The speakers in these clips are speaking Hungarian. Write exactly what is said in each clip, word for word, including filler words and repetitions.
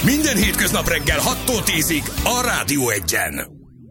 Minden hétköznap reggel hattól tízig a Rádió Egyen.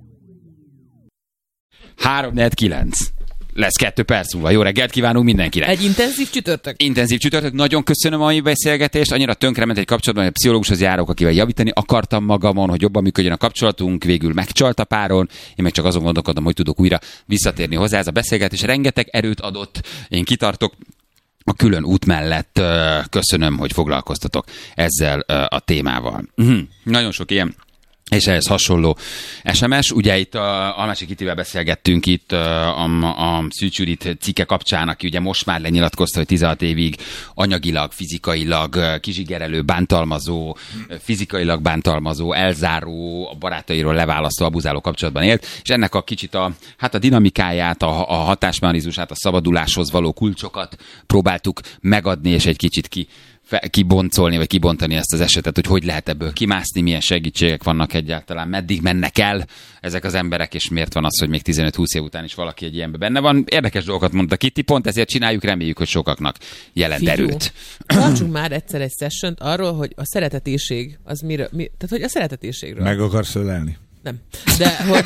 három negyven kilenc. Lesz kettő perc múlva. Jó reggelt kívánunk mindenkinek. Egy intenzív csütörtök. Intenzív csütörtök. Nagyon köszönöm a mai beszélgetést. Annyira tönkrement egy kapcsolatban, hogy a pszichológushoz járok, akivel javítani akartam magamon, hogy jobban működjön a kapcsolatunk. Végül megcsalt a páron. Én meg csak azon gondolkodom, hogy tudok újra visszatérni hozzá. Ez a beszélgetés rengeteg erőt adott. Én kitartok a külön út mellett. Köszönöm, hogy foglalkoztatok ezzel a témával. Uh-huh. Nagyon sok ilyen és ehhez hasonló es em es. Ugye itt a Almási Kitivel beszélgettünk itt a, a Szűcs Judit cikke kapcsán, aki ugye most már lenyilatkozta, hogy tizenhat évig anyagilag, fizikailag kizsigerelő, bántalmazó, fizikailag bántalmazó, elzáró, a barátairól leválasztó, abuzáló kapcsolatban élt, és ennek a kicsit a, hát a dinamikáját, a, a hatásmechanizmusát, a szabaduláshoz való kulcsokat próbáltuk megadni, és egy kicsit ki kiboncolni, vagy kibontani ezt az esetet, hogy hogy lehet ebből kimászni, milyen segítségek vannak egyáltalán, meddig mennek el ezek az emberek, és miért van az, hogy még tizenöt-húsz év után is valaki egy ilyenben benne van. Érdekes dolgokat mondta Kitty, pont ezért csináljuk, reméljük, hogy sokaknak jelent Figyú, erőt. tartsunk már egyszer egy sessiont arról, hogy a szeretetéség, az miről, mi, tehát hogy a szeretetéségről. Meg akarsz ölelni? Nem. De hogy...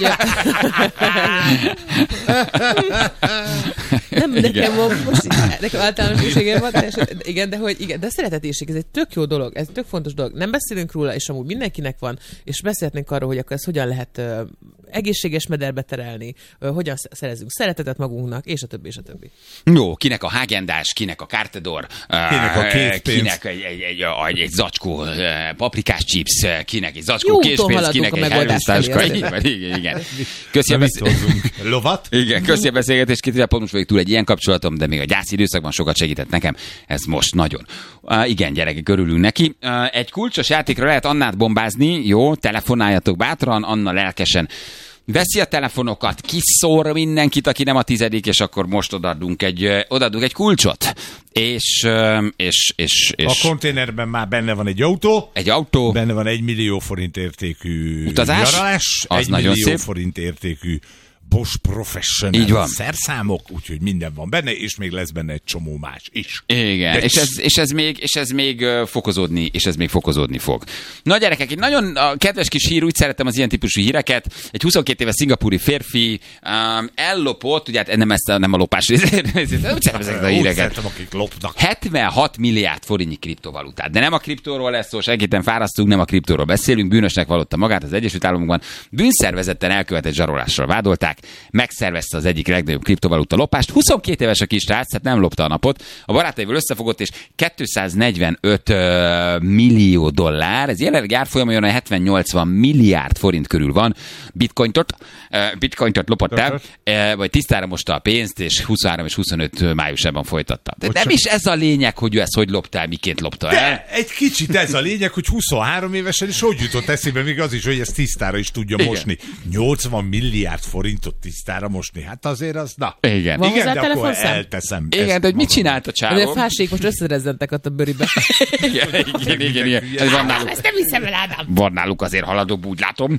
nem, nekem van, most nekem általánosségem van, igen, de hogy igen, de a szeretetéség, ez egy tök jó dolog, ez egy tök fontos dolog. Nem beszélünk róla, és amúgy mindenkinek van, és beszélhetnénk arról, hogy akkor ezt hogyan lehet uh, egészséges mederbe terelni, uh, hogyan szerezünk szeretetet magunknak, és a többi, és a többi. Jó, kinek a Häagen-Dazs, kinek a Cartedor, kinek a készpénz, kinek egy, egy, egy, egy, egy zacskó paprikás chips, kinek egy zacskó készpénz, kinek egy hermésztáska. Igen, igen, igen. Köszi a beszélgetést. Lovat? Igen, köszi a beszélgetést. Kitivel pont most vagyok túl egy ilyen kapcsolatom, de még a gyász időszakban sokat segített nekem. Ez most nagyon. Uh, igen, gyerekek, örülünk neki. Uh, egy kulcsos játékra lehet Annát bombázni. Jó, telefonáljatok bátran, Anna lelkesen veszi a telefonokat, kiszór mindenkit, aki nem a tizedik, és akkor most odaadunk egy, odaadunk egy kulcsot. És, és, és, és... A konténerben már benne van egy autó. Egy autó. Benne van egy millió forint értékű utazás. Nyaralás. Az egy nagyon millió szép. forint értékű Bosch Professional így van. szerszámok, úgyhogy minden van benne, és még lesz benne egy csomó más is. Igen, és ez, és, ez még, és ez még fokozódni, és ez még fokozódni fog. Na gyerekek, egy nagyon kedves kis hír, úgy szeretem az ilyen típusú híreket. Egy huszonkét éves szingapúri férfi um, ellopott, ugye hát nem, ezt a, nem a lopás részét, úgy szeretem ezeket a híreket. Akik lopnak. hetvenhat milliárd forintnyi kriptovalutát. De nem a kriptóról lesz szó, senkit fárasztunk, nem a kriptóról beszélünk. Bűnösnek vallotta magát az Egyesült Államokban. Bűnszervezetten elkövetett zsarolással vádolták. Megszervezte az egyik legnagyobb kriptovaluta lopást. huszonkét éves a kis srác, tehát nem lopta a napot. A barátaival összefogott, és kétszáznegyvenöt uh, millió dollár, ez jelenleg árfolyamon hetven-nyolcvan milliárd forint körül van. Bitcointot, uh, bitcointot lopott el, uh, vagy tisztára mosta a pénzt, és huszonhárom és huszonöt májusában folytatta. De nem is ez a lényeg, hogy ő ezt hogy lopta el, miként lopta el. De egy kicsit ez a lényeg, hogy huszonhárom évesen, és hogy jutott eszébe még az is, hogy ezt tisztára is tudja igen. mosni. nyolcvan milliárd forintot tisztára mosni. Hát azért az, na. Igen. Van igen, hozzá de akkor telefonszám? elteszem. Igen, de hogy mit csinált a csávó? De a fásék most összerezzentek ott a bőribe. igen, igen, igen, igen. Ez van náluk, ezt nem hiszem el, Ádám. Van náluk azért haladóbb, úgy látom.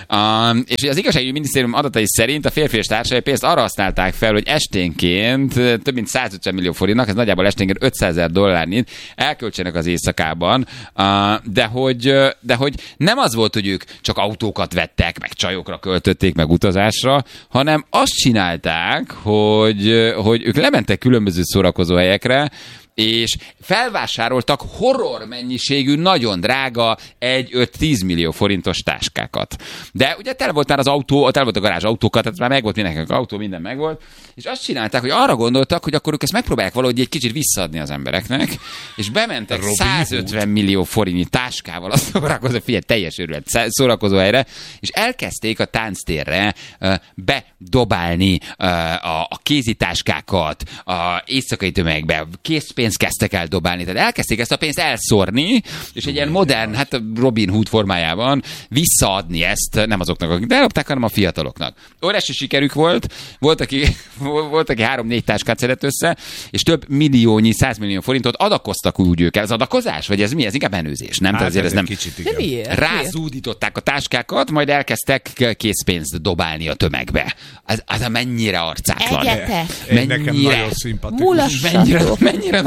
Um, és az igazságügyi minisztérium adatai szerint a férfi és társai pénzt arra használták fel, hogy esténként több mint százötven millió forintnak, ez nagyjából esténként ötszázezer dollárnyit elköltsenek az éjszakában, uh, de, hogy, de hogy nem az volt, hogy ők csak autókat vettek, meg csajokra költötték, meg utazásra, hanem azt csinálták, hogy, hogy ők lementek különböző szórakozó helyekre, és felvásároltak horror mennyiségű, nagyon drága egy öt-tíz millió forintos táskákat. De ugye tele volt már az autó, tele volt a garázs autókat, tehát már megvolt mindenkinek az autó, minden megvolt, és azt csinálták, hogy arra gondoltak, hogy akkor ők ezt megpróbálják valahogy egy kicsit visszaadni az embereknek, és bementek Robin százötven Hood. Millió forintnyi táskával a szórakozó, figyelj, teljes őrület, szórakozó helyre, és elkezdték a tánctérre uh, bedobálni uh, a, a kézitáskákat, a éjszakai tömegbe, készpénzt kezdtek el dobálni, tehát elkezdték ezt a pénzt elszórni, és egy ilyen modern, hát Robin Hood formájában visszaadni ezt, nem azoknak, akik ellopták, hanem a fiataloknak. Óriási sikerük volt, volt, aki, volt, aki három-négy táskát szedett össze, és több milliónyi, százmillió forintot adakoztak úgy ők el. Ez adakozás? Vagy ez mi? Ez inkább menőzés, nem? Hát azért ez nem... Kicsit, de miért? Rázúdították a táskákat, majd elkezdtek készpénzt dobálni a tömegbe. Ez, ez mennyire arcátlan. Egyetek! Mennyire... Nekem nagyon szimpatikus. Mennyire, mennyire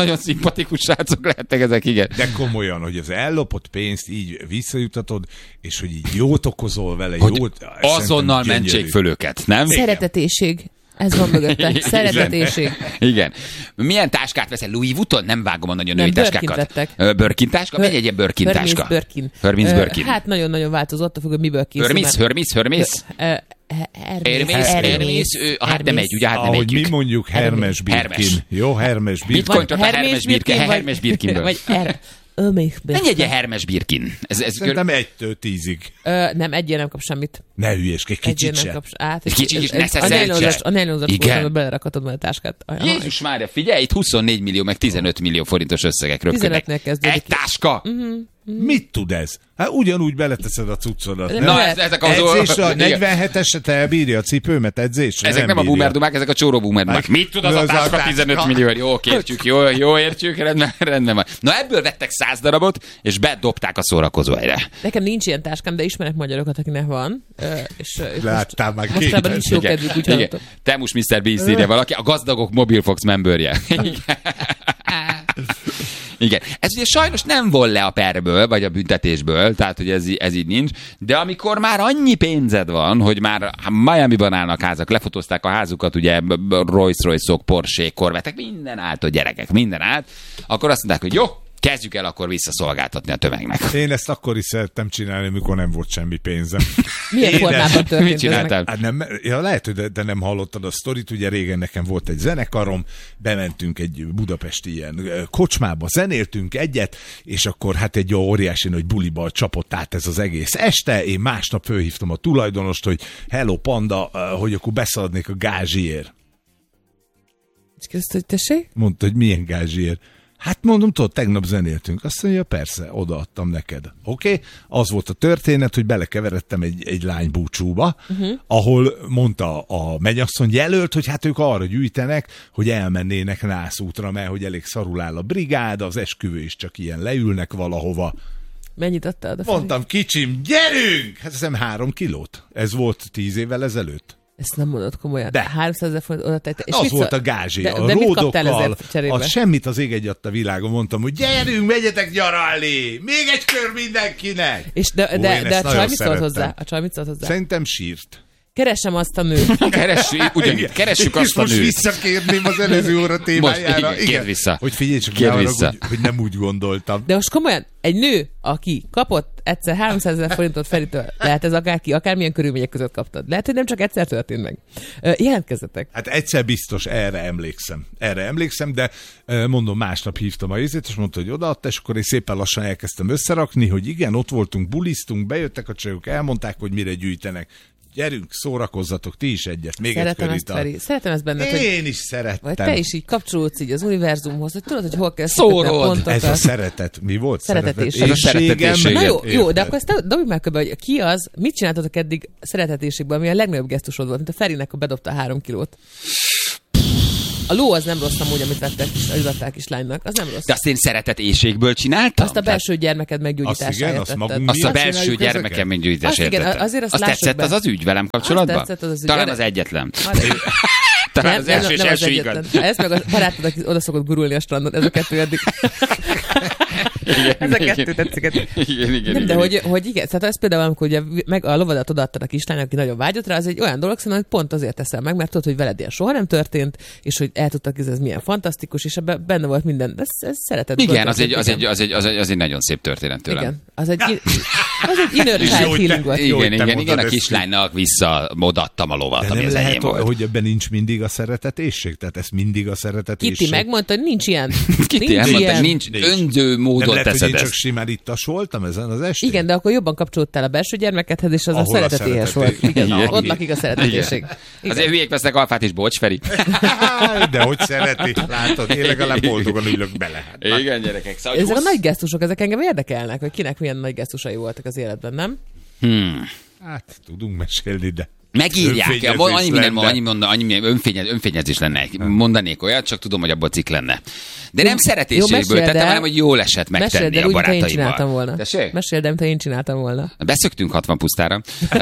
nagyon szimpatikus srácok lehetnek ezek, igen. De komolyan, hogy az ellopott pénzt így visszajutatod, és hogy így jót okozol vele, Hogy jót... azonnal mentsék föl őket, nem? Szeretetéség. Ez van mögötte. Szeretetéség. Igen. Milyen táskát veszel? Louis Vuitton? Nem vágom a nagyon női Nem, táskákat. Birkint vettek. Ö, Birkin táska? Megy egy ilyen Birkin Hermes táska. Birkin. Hermes Ö, Birkin. Hát nagyon-nagyon változott, függ, hogy miből készül. Hermes, Hermes, Hermes. Hermes, Hermes, ő- hát nem megy, ugye, hát nem Ahogy mi együk. mondjuk Hermes Birkin. Hermes. Jó, Hermes Birkin. Bitcoin a Hermes Birkin, Hermes Birkinből. Vagy er... Ömés Menj egy ilyen Hermes Birkin. Ez, ez Szerintem egytől tízig. Ö, nem, egyén nem kap semmit. Ne hülyeskedj, kicsit Egyén nem se. kap át. Egy kicsit is ne A szeszelj nylonzas, se. a nylonzas Igen. voltam, belerakatod majd a táskát. Ajaj. Jézus Mária, figyelj, itt huszonnégy millió, meg tizenöt millió forintos összegek röpködnek. tizenötnél kezdődik. Egy táska! Mit tud ez? Hát ugyanúgy beleteszed a cuccodat. De nem? Na, lehet. ez, ezek az... Edzésre, a Igen. negyvenheteset elbírja a cipőmet edzésre? Ezek nem, a bírja. boomerdumák, ezek a csóró boomerdumák. Hát, Mit tud az mi a az a táska táska? tizenöt millió? Jó, értjük, jó, jó értjük, rendben, rendben van. Na ebből vettek száz darabot, és bedobták a szórakozó helyre. Nekem nincs ilyen táskám, de ismerek magyarokat, akinek van. Ö, És, és Láttál már most, mostában képet? nincs jó kedvük, úgy hallottam. Te most miszter Beast írja valaki, a gazdagok Mobilfox memberje. Igen. Igen. Ez ugye sajnos nem vol le a perből, vagy a büntetésből, tehát hogy ez, ez így nincs, de amikor már annyi pénzed van, hogy már Miami-ban állnak házak, lefotózták a házukat, ugye Rolls-Royce-ok, Porsche-k, Corvette-ek, minden állt a gyerekek, minden állt, akkor azt mondták, hogy jó, kezdjük el akkor visszaszolgáltatni a tömegnek. Én ezt akkor is szerettem csinálni, amikor nem volt semmi pénzem. Milyen Én formában Mit történt ez meg? csináltál? Hát nem, ja, lehet, hogy de, de nem hallottad a sztorit, ugye régen nekem volt egy zenekarom, bementünk egy budapesti ilyen ö, kocsmába, zenéltünk egyet, és akkor hát egy óriási nagy buliba csapott át ez az egész este, én másnap fölhívtam a tulajdonost, hogy hello panda, ö, hogy akkor beszaladnék a gázsiért. És kérdezte, hogy tessék? Mondta, hogy milyen gázsiért. Hát mondom, tudod, tegnap zenéltünk. Azt mondja, persze, odaadtam neked. Oké? Okay? Az volt a történet, hogy belekeveredtem egy, egy lány búcsúba, uh-huh. ahol mondta a mennyasszony jelölt, hogy hát ők arra gyűjtenek, hogy elmennének nászútra, mert hogy elég szarul áll a brigád, az esküvő is csak ilyen leülnek valahova. Mennyit adtál a felé? Mondtam, kicsim, gyerünk! Hát hiszem három kilót. Ez volt tíz évvel ezelőtt. Ezt nem mondod komolyan. De. háromszázezer forint oda tettek. És Az mit volt szól- a gázsi. De, A de mit kaptál ródokkal, ezért cserébe? a semmit az ég egyadt a világon. Mondtam, hogy gyerünk, megyetek nyaralni! Még egy kör mindenkinek! És de, Ó, de, én de ezt a nagyon csaj mit szólt szerettem. hozzá? A csaj mit szólt hozzá? Szerintem sírt. Keresem azt a nőt. Keressük, ugyanígy, keressük És azt a most nőt. visszakérném az előző óra témájára. Most, igen, kérd vissza. Hogy figyelj csak, Kérd ne arra, vissza. hogy, hogy nem úgy gondoltam. De most komolyan, egy nő, aki kapott egyszer háromszázezer forintot Feritől, lehet ez akárki, akármilyen körülmények között kaptad. Lehet, hogy nem csak egyszer történt meg. Ö, Jelentkezzetek. Hát egyszer biztos, erre emlékszem. Erre emlékszem, de ö, mondom, másnap hívtam a izét, és mondta, hogy odaadta, és akkor én szépen lassan elkezdtem összerakni, hogy igen, ott voltunk, bulisztunk, bejöttek a csajok, elmondták, hogy mire gyűjtenek. Gyerünk, szórakozzatok, ti is egyet, még Szeretem egy ezt, kör ital. Feri. Szeretem ezt benned, hogy Én is szerettem. vagy te is így kapcsolódsz így az univerzumhoz, hogy tudod, hogy hol kell Szórod. szedni a pontokat. Ez a szeretet. Mi volt? Szeretetéség. Ez a Szeretetésségem. szeretetéség. Na jó, Igen, jó, de Érted? akkor ezt dobjuk meg köbe, hogy ki az, mit csináltatok eddig szeretetéségben, ami a legnagyobb gesztusod volt, mint a Ferinek, a bedobta a három kilót. A ló az nem rossz amúgy, amit vettek is, hogy adták kislánynak, az nem rossz. De azt én szeretet éjségből csináltam? Azt a belső gyermeked Azt meggyógyításáért igen, azt tetted. magunk Azt a miatt belső csináljuk gyermekem ezeket? meggyűjtés Azt igen, értettem. azért azt azt lássuk tetszett be. az az ügy velem kapcsolatban? Azt tetszett az az ügy. Talán De- az egyetlen. Nem, Talán az első és nem, nem az első egyetlen. igaz. Ez meg a barátod, aki oda szokott gurulni a strandon, ez a kettő eddig. Ez a kettő tetszik. Igen, igen, Nem, de igen. hogy, hogy igen, tehát ez például, amikor ugye meg a lovadat odaadtad a kislánynak, aki nagyon vágyott rá, az egy olyan dolog, szerintem, hogy pont azért teszem meg, mert tudod, hogy veled ilyen soha nem történt, és hogy el tudtak, ez milyen fantasztikus, és ebben benne volt minden. Ez, ez szeretet. Igen, az egy, az, egy, az, egy, az, egy, az egy nagyon szép történet tőlem. Igen, az egy, az egy inner És jó, child hogy healing te- volt. jó, hogy Igen, te igen, mondod igen, a ezt. kislánynak visszamodattam a lovat, De ami nem az lehet, enyém volt. hogy ebben nincs mindig a szeretetéség? Tehát ez mindig a szeretetéség? Kitty megmondta, hogy nincs ilyen. Kitty nincs elmondta, ilyen. nincs, Nincs. önző Nem módon lehet, hogy teszed én csak ezt. simán ittas voltam ezen az estén? Igen, de akkor jobban kapcsolódtál a belső gyermekedhez, és az Ahol a a szeretetéhes szereteté- volt. Igen, Igen. ott lakik a szeretetéség. Azért Igen. hülyék vesznek alfát is, bocs, Feri. De hogy szereti, látod, én legalább boldogan ülök bele. Hát, Igen, gyerekek. Szóval, Ezek a húsz- nagy gesztusok, ezek engem érdekelnek, hogy kinek milyen nagy gesztusai voltak az életben, nem? Hmm. hát tudunk mesélni, de... Megírják, Önfényezés annyi minden, lenne. annyi, mondan, annyi minden önfényez, önfényezés lenne. Mondanék olyat, csak tudom, hogy abban cikk lenne. De nem szeretéségből meséld tettem, el. hanem hogy jól esett Meséld megtenni el a úgy, mint ha én csináltam barátaimmal. volna. Tessék? Meséld el, mint ha én csináltam volna. Beszöktünk hatvan pusztára.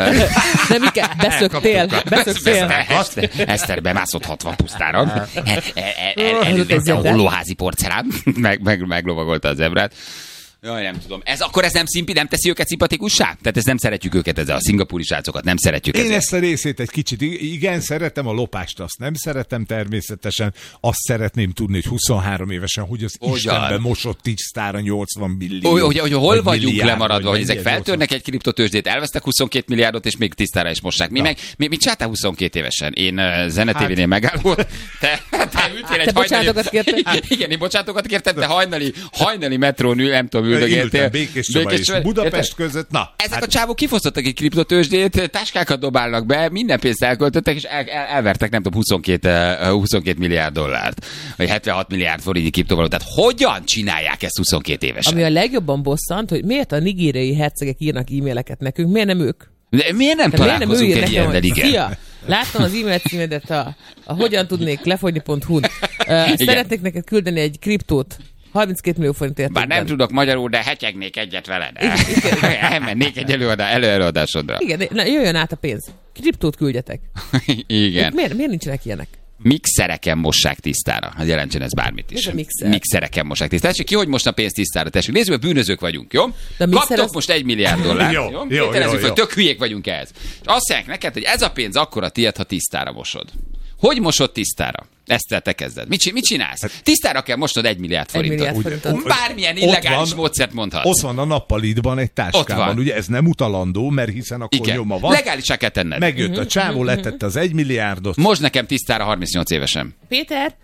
De Mike, beszöktél, beszöktél. Eszter, Eszter bemászott hatvan pusztára. El- el- el- Elővette a hollóházi porcelán, meg, meg, meglovagolta a zebrát. Jaj, nem tudom. Ez akkor ez nem szimpi, nem teszi őket szimpatikussá? Tehát ezt nem szeretjük őket, ezzel a szingapúri srácokat nem szeretjük Én ezzel. ezt a részét egy kicsit, igen, szeretem a lopást, azt nem szeretem természetesen, azt szeretném tudni, hogy huszonhárom évesen, hogy az Hogyan? Istenben mosott tisztára nyolcvan millió. Hogy, hogy, hogy hol vagy vagyunk milliárd, lemaradva, vagy hogy ezek mennyi, feltörnek egy kriptotőzsdét, elvesztek huszonkettő milliárdot, és még tisztára is mossák. Mi Na. meg, mi, mit csináltál huszonkettő évesen? Én uh, zenetévénél megállott, te, te ültél egy Te bocsánatot kértél? Igen, én bocsátokat kértem, te hajnali, hajnali metrón ül, nem tudom, üldögéltél. Ültem Békés Csaba és Csaba- Budapest Érted? között, na. Ezek hát- a csávok kifosztottak egy kriptotőzsdét, táskákat dobálnak be, minden pénzt elköltöttek, és el, el, elvertek nem tudom huszonkettő, uh, huszonkettő milliárd dollárt, vagy hetvenhat milliárd forintnyi kriptovalutát. Hogyan csinálják ezt huszonkettő évesen? Ami a legjobban bosszant, hogy miért a nigériai hercegek írnak e-maileket nekünk, miért nem ők? De miért nem Tehát miért nem ő találkozunk ír egy nekem, ilyennel, hogy igen? Szia, láttam az e-mail címedet a, a hogyan tudnék lefogyni pont hu-n. Uh, szeretnék neked küldeni egy kriptót. harminckét millió forint értékben. Bár nem tudok magyarul, de hetyegnék egyet veled. Elmennék egy előadá, előadásodra. Igen, de- na, jöjjön át a pénz. Kriptót küldjetek. Igen. Miért, miért nincsenek ilyenek? Mixereken mossák tisztára. Hát jelentsen ez bármit is. Mi a mixer? Mixereken mossák tisztára. Tessék, ki hogy mosna pénzt tisztára? Tessék, nézzük, hogy bűnözők vagyunk, jó? De a mixer Kaptok az- most egy milliárd dollárt, Jó, jó? jó, Tételezzük jó, fel, jó. tök hülyék vagyunk ehhez. És azt mondják neked, hogy ez a pénz akkora tiéd, ha tisztára mosod. Hogy mosod tisztára? Ezt te kezded. Mit, mit csinálsz? Tisztára kell mosnod egy milliárd forintot. milliárd Úgy- forintot. Bármilyen Ott illegális van- módszert mondhatsz. Ott van a nappalitban egy Ott táskában, van. ugye ez nem utalandó, mert hiszen akkor Igen. nyoma van. Legálisá kell tenned. Megjött a csávó, letette az egy milliárdot. Most nekem tisztára harmincnyolc évesen. Péter,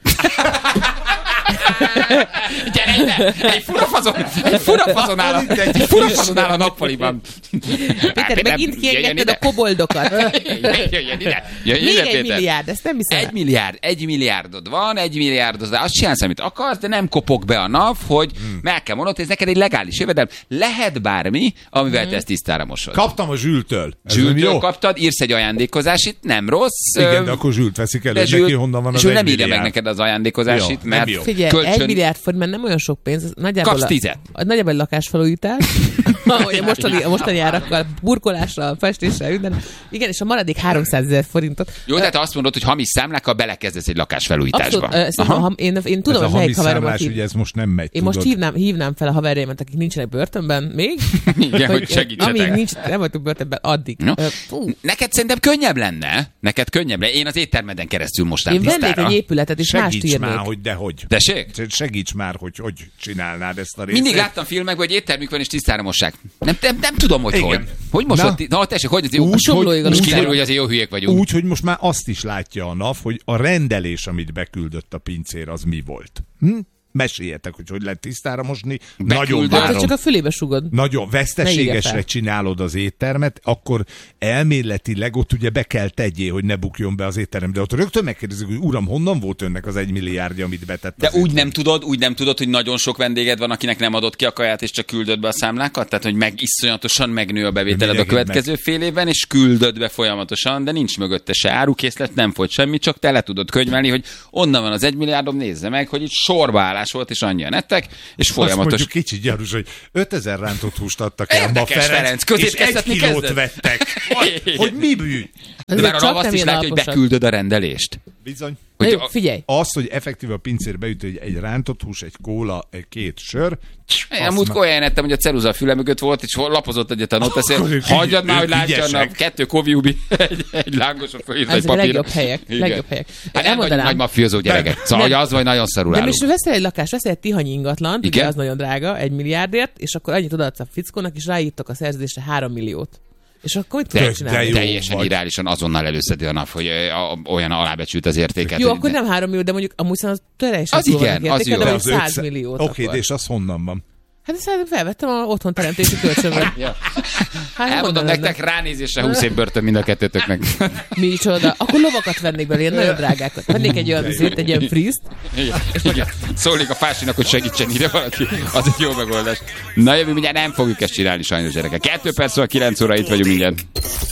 Gyere ide! Egy furafazon, egy furafazon áll a, egy furafazon áll a nappaliban. Péter, megint kiengedted a koboldokat. Jöjjön ide! Jöjjön Még ide, egy Péter. milliárd, ezt nem hiszem. Egy milliárd, egy milliárdod van, egy milliárdod, de azt csinálsz, amit akarsz, de nem kopog be a NAV, hogy hmm. meg kell mondanod, hogy ez neked egy legális jövedelem. Lehet bármi, amivel te ezt tisztára mosod. Kaptam a Zsültől. Ez nem Zsültől jó? kaptad, írsz egy ajándékozásit, nem rossz. Igen, Ö, de akkor Zsült veszik elő, de neki Zsült- honnan van az Zsült egy nem írja meg milliárd. neked az ajándékozásit, Jó, nem mert jó. Figyelj, kölcsön... egy milliárd forint, mert nem olyan sok pénz, ez nagyjából Kapsz a, tizet. a, nagyjából egy lakásfelújítás, ahogy a mostani, a mostani árakkal, burkolással, festéssel, minden. Igen, és a maradék háromszázezer forintot. Jó, tehát azt mondod, hogy hamis számlákkal belekezdesz egy lakásfelújításba. Abszolút, ö, szerintem, ha, én, én tudom, Ez a hogy melyik hamis haveromat számlás, hív. ugye ez most nem megy, Én most tudod. hívnám, hívnám fel a haverjaimat, akik nincsenek börtönben még. Igen, hogy segítsetek. Amíg nincs, nem voltunk börtönben, addig. No. Ö, fú. Neked szerintem könnyebb lenne. Neked könnyebb lenne. Én az éttermeden keresztül mostám Én vennék tisztára. egy épületet, és mást Segíts írnék. már, hogy dehogy. Tessék? Segíts már, hogy hogy csinálnád ezt a részt. Mindig láttam filmekben, hogy éttermük van és tisztára mossák. Nem, nem, nem tudom, hogy Igen. hogy. Hogy mosod? Na. ti- Na, tessék, hogy az jó. Úgy, A somlóig Most a kiderül, utcára. hogy azért jó hülyék vagyunk. Úgy, hogy most már azt is látja a NAV, hogy a rendelés, amit beküldött a pincér, az mi volt. Hm? Meséljetek, hogy hogy lehet tisztára mosni. Nagyon Beküldött. Hát, várom. csak a fülébe sugod. Nagyon Ne veszteségesre írja fel. csinálod az éttermet, akkor elméletileg ott ugye be kell tegyél, hogy ne bukjon be az étterem. De ott rögtön megkérdezik, hogy uram, honnan volt önnek az egy milliárdja, amit betett De az úgy nem tudod, úgy nem tudod, hogy nagyon sok vendéged van, akinek nem adott ki a kaját, és csak küldöd be a számlákat? Tehát, hogy meg iszonyatosan megnő a bevételed a Mindenki következő fél évben, és küldöd be folyamatosan, de nincs mögötte se árukészlet, nem folyt semmi, csak te le tudod könyvelni, hogy onnan van az egy milliárdom, nézze meg, hogy itt sorbaállás volt, és annyian ettek, és Azt folyamatos. mondjuk kicsit gyanús, hogy ötezer rántott húst adtak el ma Érdekes, Ferenc, Ferenc, és egy közétkeztetni kilót kezdett? vettek. Hogy, hogy mi bűn? De Ezek már a csak ravaszt nem is ilyen látja, hogy alaposak. beküldöd a rendelést. Bizony. Na Hogy jó, a- figyelj. Az, hogy effektíve a pincér beüt, hogy egy rántott hús, egy kóla, egy két sör. Én azt múltkor már- olyan ettem, hogy a ceruza a füle mögött volt, és lapozott egyet a Akkor noteszél. ők Hagyjad ügy- már, hogy ők látja ügyesek. annak kettő koviubi, egy, egy lángosot fölírt egy Ezek a papírra. legjobb helyek. Igen. Legjobb helyek. Hát nem vagy Elmondanám. nagy mafiózó gyerekek. Szóval, hogy az vagy nagyon szarul De állunk. most veszel egy lakást, veszel egy tihanyi ingatlant, ugye Igen. az nagyon drága, egy milliárdért, és akkor annyit odaadsz a fickónak, és ráírtok a szerződésre három milliót. És akkor mit De, tudod de csinálni? jó teljesen vagy. irreálisan azonnal előszedi a nap, hogy ö, a- olyan alábecsült az értéket. Jó, hogy- akkor nem három millió, de mondjuk amúgy szerintem az teljesen Az túl van igen, neki az értéke, jó. de De mondjuk az száz ötszáz milliót Oké, akkor. de és az honnan van? Hát ezt felvettem a otthon teremtési kölcsönben. Ja. Hát Elmondom mondom nektek, ennek. ránézésre húsz év börtön mind a kettőtöknek. Micsoda. Akkor lovakat vennék belőle, ilyen nagyon drágákat. Vennék egy olyan vizét, egy ilyen frízt. Igen, igen. Szólnék a fásinak, hogy segítsen ide valaki. Az egy jó megoldás. Na jövő, mindjárt nem fogjuk ezt csinálni sajnos, gyerekek. Kettő perc, szóval kilenc óra itt vagyunk mindjárt.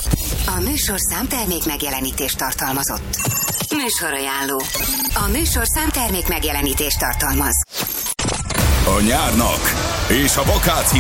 A műsorszám termék megjelenítést tartalmazott. Műsorajánló. A műsorszám termék megjelenítést tartalmaz. A nyárnak és a vakáció